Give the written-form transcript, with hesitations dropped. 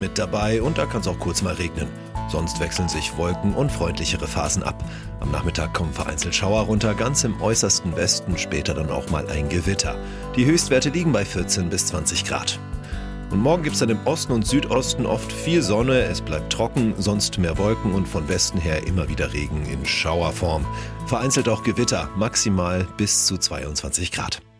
mit dabei und da kann es auch kurz mal regnen. Sonst wechseln sich Wolken und freundlichere Phasen ab. Am Nachmittag kommen vereinzelt Schauer runter, ganz im äußersten Westen später dann auch mal ein Gewitter. Die Höchstwerte liegen bei 14 bis 20 Grad. Und morgen gibt es dann im Osten und Südosten oft viel Sonne, es bleibt trocken, sonst mehr Wolken und von Westen her immer wieder Regen in Schauerform. Vereinzelt auch Gewitter, maximal bis zu 22 Grad.